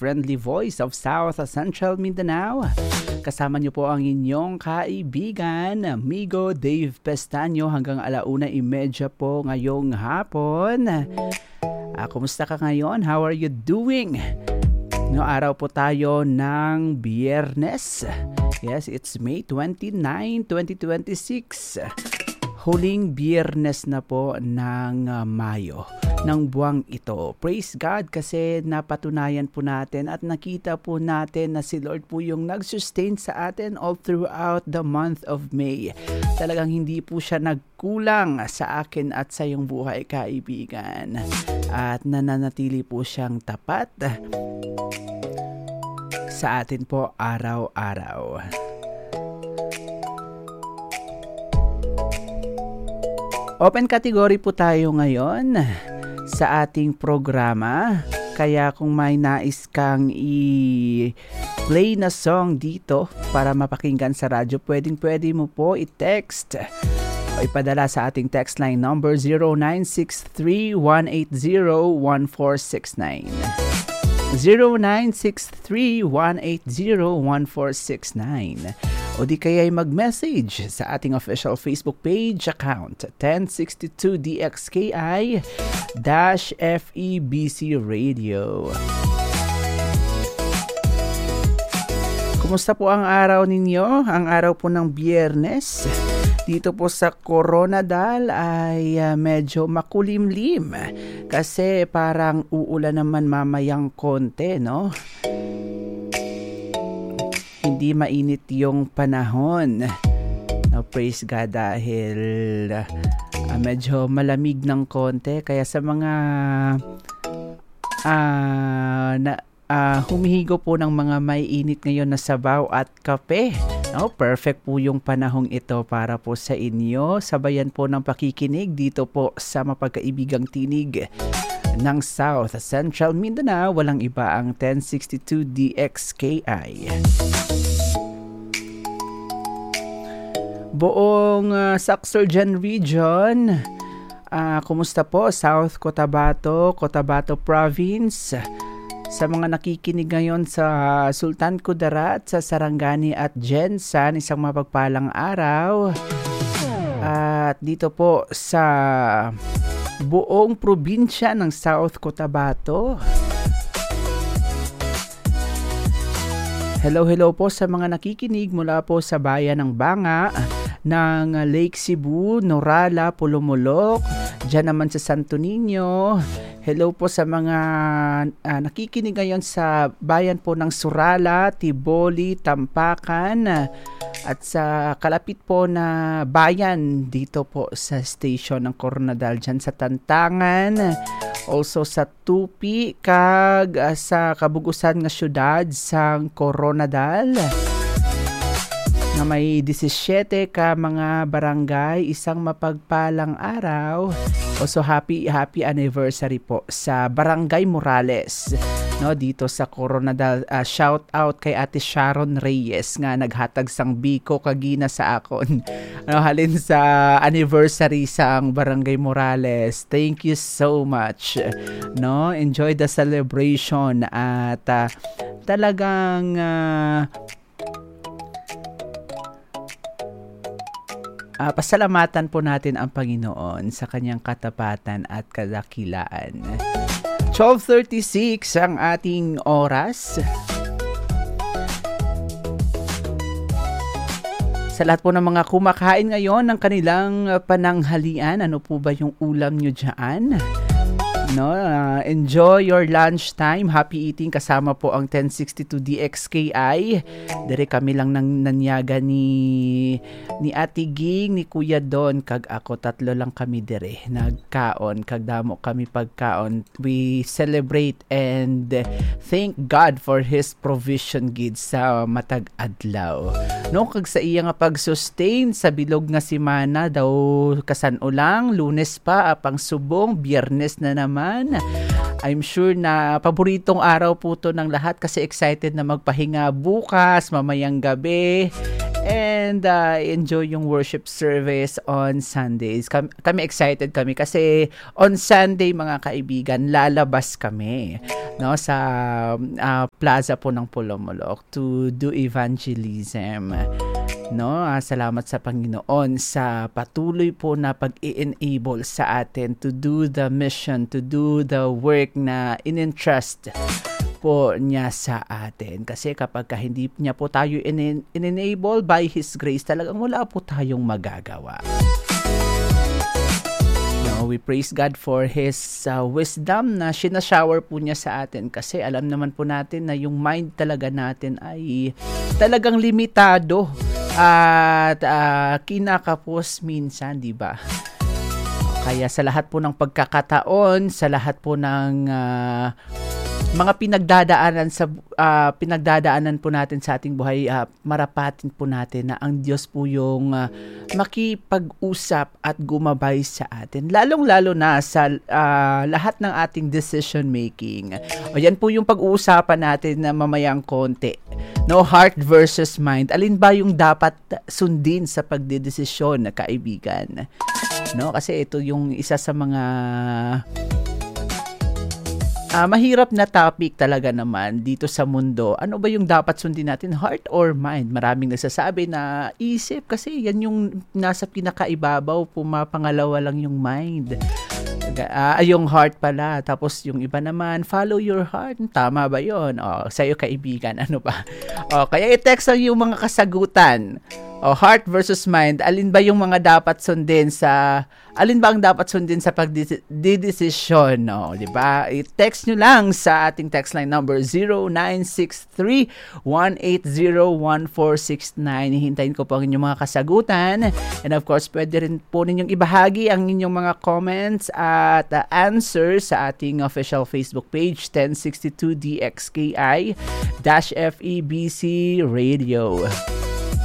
friendly voice of South Central Mindanao. Kasama niyo po ang inyong kaibigan, amigo Dave Pestaño hanggang 1:30 po ngayong hapon. Kumusta ka ngayon? How are you doing? No, araw po tayo ng Biyernes. Yes, it's May 29, 2026. Huling Biyernes na po ng Mayo ng buwang ito. Praise God kasi napatunayan po natin at nakita po natin na si Lord po yung nag-sustain sa atin all throughout the month of May. Talagang hindi po siya nagkulang sa akin at sa iyong buhay, kaibigan. At nananatili po siyang tapat sa atin po araw-araw. Open category po tayo ngayon sa ating programa. Kaya kung may nais kang i-play na song dito para mapakinggan sa radyo, pwede mo po i-text o ipadala sa ating text line number 0963-180-1469. 0963-180-1469. O di kaya'y mag-message sa ating official Facebook page account 1062DXKI-FEBC Radio. Kumusta po ang araw ninyo? Ang araw po ng Biyernes dito po sa Coronadal ay medyo makulimlim kasi parang uulan naman mamayang konti, no? Hindi mainit yung panahon. No, praise God dahil medyo malamig ng konti. Kaya sa mga humihigo po ng mga may init ngayon na sabaw at kape, no, perfect po yung panahong ito para po sa inyo. Sabayan po ng pakikinig dito po sa mapagkaibigang tinig ng South Central Mindanao. Walang iba ang 1062 DXKI. Buong Saxorjan Region, kumusta po? South Cotabato, Cotabato Province. Sa mga nakikinig ngayon sa Sultan Kudarat, sa Sarangani at Jensan, isang mapagpalang araw. At dito po sa buong probinsya ng South Cotabato. Hello po sa mga nakikinig mula po sa bayan ng Banga, ng Lake Cebu, Norala, Pulumulok, dyan naman sa Santo Niño. Hello po sa mga nakikinig ngayon sa bayan po ng Surala, Tiboli, Tampakan, at sa kalapit po na bayan dito po sa station ng Coronadal dyan sa Tantangan, also sa Tupi, kag sa kabugusan nga syudad sa Coronadal na may 17 ka mga barangay. Isang mapagpalang araw. Also happy anniversary po sa Barangay Morales, no, dito sa Coronadal. Shout out kay Ate Sharon Reyes nga naghatag sang biko kagina sa akon. Halin sa anniversary sang Barangay Morales. Thank you so much. No, enjoy the celebration at talagang pasalamatan po natin ang Panginoon sa kanyang katapatan at kadakilaan. 12:36 ang ating oras. Sa lahat po ng mga kumakain ngayon ng kanilang pananghalian, ano po ba yung ulam nyo dyan? No, enjoy your lunch time. Happy eating kasama po ang 1062 DXKI. Dire kami lang nang nanyaga ni Ate Ging, ni Kuya Don, kag ako, tatlo lang kami dire. Nagkaon, kag damo kami pagkaon. We celebrate and thank God for His provision gid sa matag adlaw. No, kag sa iya nga pag-sustain sa bilog nga semana daw kasan-ulang, Lunes pa apang subong, Biyernes na naman. I'm sure na paboritong araw po to ng lahat kasi excited na magpahinga bukas, mamayang gabi. And and enjoy yung worship service on Sundays. Kami excited kami kasi on Sunday mga kaibigan, lalabas kami no sa plaza po ng Pulomolok to do evangelism. No, salamat sa Panginoon sa patuloy po na pag-i-enable sa atin to do the mission, to do the work na in-entrust po niya sa atin. Kasi kapag hindi niya po tayo in-enable by His grace, talagang wala po tayong magagawa. No, we praise God for His wisdom na sinashower po niya sa atin kasi alam naman po natin na yung mind talaga natin ay talagang limitado at kinakapos minsan, di ba? Kaya sa lahat po ng pagkakataon, sa lahat po ng mga pinagdadaanan po natin sa ating buhay, marapatin po natin na ang Diyos po yung makipag-usap at gumabay sa atin. Lalong-lalo na sa lahat ng ating decision making. O yan po yung pag-uusapan natin na mamayang konti. No, heart versus mind. Alin ba yung dapat sundin sa pagdedesisyon na kaibigan? No, kasi ito yung isa sa mga mahirap na topic talaga naman dito sa mundo. Ano ba yung dapat sundin natin? Heart or mind? Maraming nagsasabi na isip kasi yan yung nasa pinakaibabaw, pumapangalawa lang yung mind. Yung heart pala. Tapos yung iba naman, follow your heart. Tama ba yun? Sa'yo kaibigan, ano ba? Kaya i-text lang yung mga kasagutan. Heart versus mind. Alin ba yung mga dapat sundin sa pagdedesisyon, no? 'Di ba? I-text nyo lang sa ating text line number 0963-180-1469. Hihintayin ko po ang inyong mga kasagutan. And of course, pwede rin po ninyong ibahagi ang inyong mga comments at answers sa ating official Facebook page 1062 DXKI-FEBC Radio.